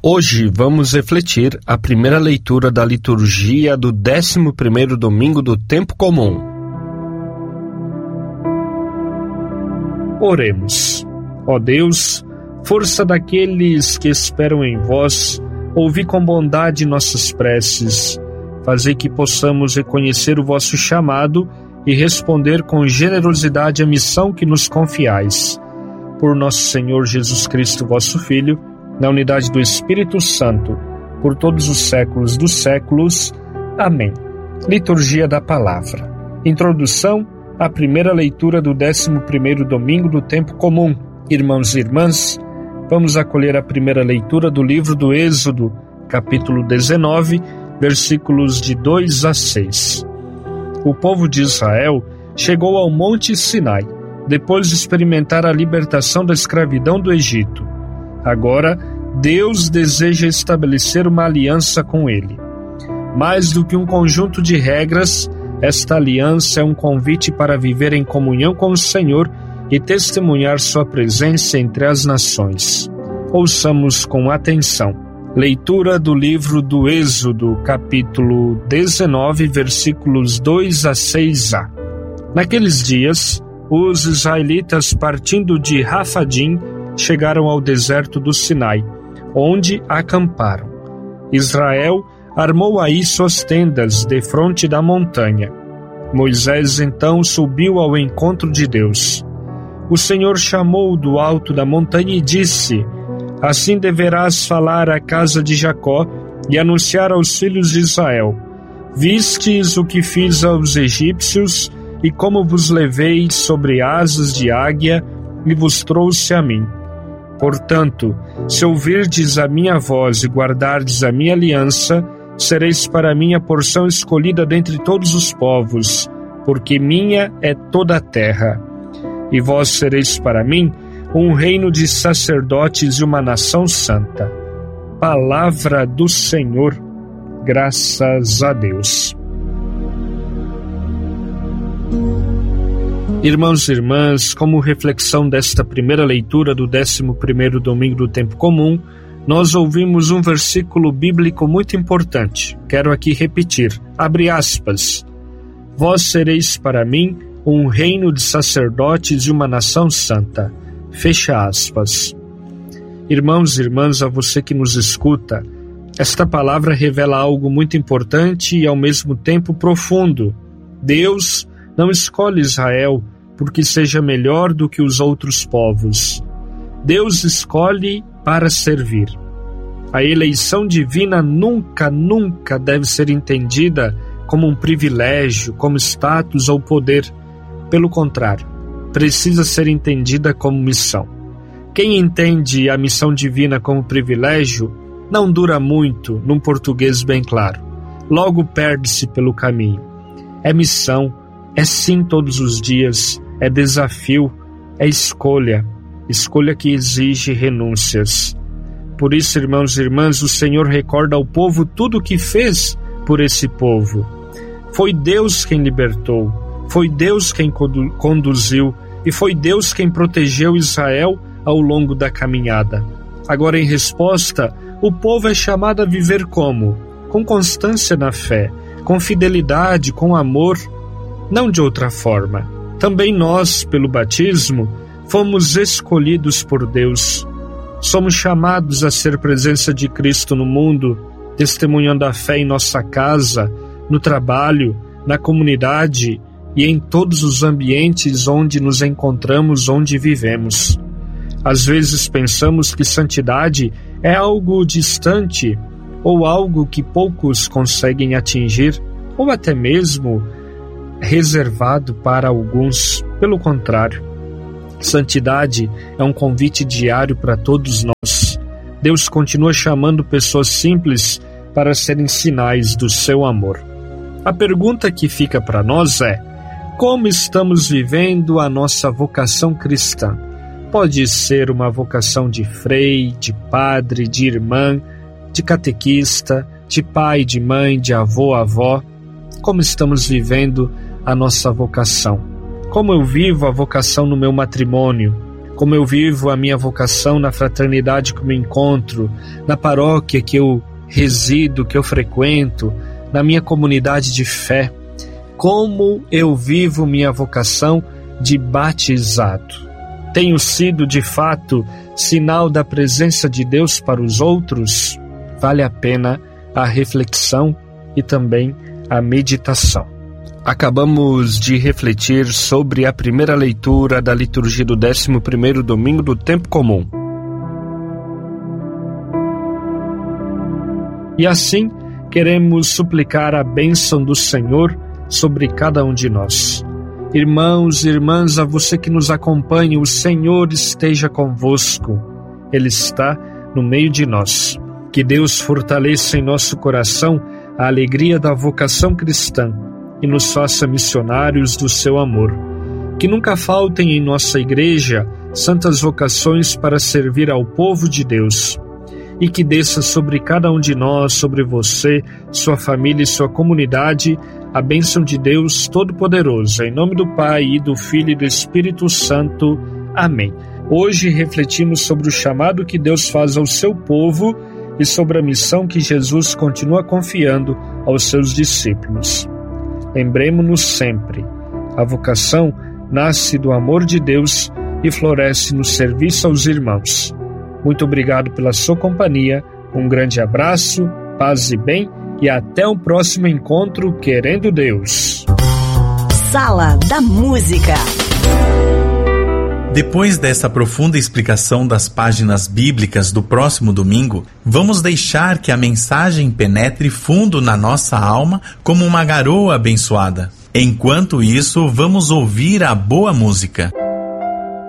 Hoje vamos refletir a primeira leitura da liturgia do 11º domingo do tempo comum. Oremos. Ó Deus, força daqueles que esperam em vós, ouvi com bondade nossas preces. Fazei que possamos reconhecer o vosso chamado e responder com generosidade à missão que nos confiais. Por nosso Senhor Jesus Cristo, vosso Filho, na unidade do Espírito Santo, por todos os séculos dos séculos. Amém. Liturgia da Palavra. Introdução à primeira leitura do 11º domingo do tempo comum. Irmãos e irmãs, vamos acolher a primeira leitura do livro do Êxodo, capítulo 19, versículos de 2 a 6. O povo de Israel chegou ao Monte Sinai, depois de experimentar a libertação da escravidão do Egito. Agora, Deus deseja estabelecer uma aliança com ele. Mais do que um conjunto de regras, esta aliança é um convite para viver em comunhão com o Senhor e testemunhar sua presença entre as nações. Ouçamos com atenção. Leitura do livro do Êxodo, capítulo 19, versículos 2 a 6a. Naqueles dias, os israelitas, partindo de Rafadim, chegaram ao deserto do Sinai, onde acamparam. Israel armou aí suas tendas defronte da montanha. Moisés então subiu ao encontro de Deus. O Senhor chamou do alto da montanha e disse: Assim deverás falar à casa de Jacó e anunciar aos filhos de Israel: Vistes o que fiz aos egípcios e como vos levei sobre asas de águia e vos trouxe a mim. Portanto, se ouvirdes a minha voz e guardardes a minha aliança, sereis para mim a porção escolhida dentre todos os povos, porque minha é toda a terra. E vós sereis para mim um reino de sacerdotes e uma nação santa. Palavra do Senhor, graças a Deus. Irmãos e irmãs, como reflexão desta primeira leitura do 11º domingo do tempo comum, nós ouvimos um versículo bíblico muito importante. Quero aqui repetir, abre aspas, Vós sereis para mim um reino de sacerdotes e uma nação santa. Fecha aspas. Irmãos e irmãs, a você que nos escuta, esta palavra revela algo muito importante e ao mesmo tempo profundo. Deus não escolhe Israel porque seja melhor do que os outros povos. Deus escolhe para servir. A eleição divina nunca deve ser entendida como um privilégio, como status ou poder. Pelo contrário, precisa ser entendida como missão. Quem entende a missão divina como privilégio não dura muito, num português bem claro. Logo perde-se pelo caminho. É missão, é sim todos os dias, é desafio, é escolha que exige renúncias. Por isso, irmãos e irmãs, o Senhor recorda ao povo tudo o que fez por esse povo. Foi Deus quem libertou, foi Deus quem conduziu e foi Deus quem protegeu Israel ao longo da caminhada. Agora, em resposta, o povo é chamado a viver como? Com constância na fé, com fidelidade, com amor, não de outra forma. Também nós, pelo batismo, fomos escolhidos por Deus. Somos chamados a ser presença de Cristo no mundo, testemunhando a fé em nossa casa, no trabalho, na comunidade e em todos os ambientes onde nos encontramos, onde vivemos. Às vezes pensamos que santidade é algo distante ou algo que poucos conseguem atingir, ou até mesmo reservado para alguns. Pelo contrário, santidade é um convite diário para todos nós. Deus continua chamando pessoas simples para serem sinais do seu amor. A pergunta que fica para nós é: como estamos vivendo a nossa vocação cristã? Pode ser uma vocação de frei, de padre, de irmã, de catequista, de pai, de mãe, de avô, avó. Como estamos vivendo a nossa vocação? Como eu vivo a vocação no meu matrimônio? como eu vivo a minha vocação na fraternidade que me encontro, na paróquia que eu resido, que eu frequento, na minha comunidade de fé, como eu vivo minha vocação de batizado. Tenho sido, de fato, sinal da presença de Deus para os outros? Vale a pena a reflexão e também a meditação. Acabamos de refletir sobre a primeira leitura da liturgia do 11º domingo do tempo comum. E assim, queremos suplicar a bênção do Senhor sobre cada um de nós. Irmãos e irmãs, a você que nos acompanha, o Senhor esteja convosco. Ele está no meio de nós. Que Deus fortaleça em nosso coração a alegria da vocação cristã e nos faça missionários do seu amor. Que nunca faltem em nossa igreja santas vocações para servir ao povo de Deus. E que desça sobre cada um de nós, sobre você, sua família e sua comunidade, a bênção de Deus Todo-Poderoso. Em nome do Pai, e do Filho e do Espírito Santo. Amém. Hoje refletimos sobre o chamado que Deus faz ao seu povo e sobre a missão que Jesus continua confiando aos seus discípulos. Lembremos-nos sempre, a vocação nasce do amor de Deus e floresce no serviço aos irmãos. Muito obrigado pela sua companhia, um grande abraço, paz e bem, e até o próximo encontro, querendo Deus. Sala da Música. Depois dessa profunda explicação das páginas bíblicas do próximo domingo, vamos deixar que a mensagem penetre fundo na nossa alma como uma garoa abençoada. Enquanto isso, vamos ouvir a boa música.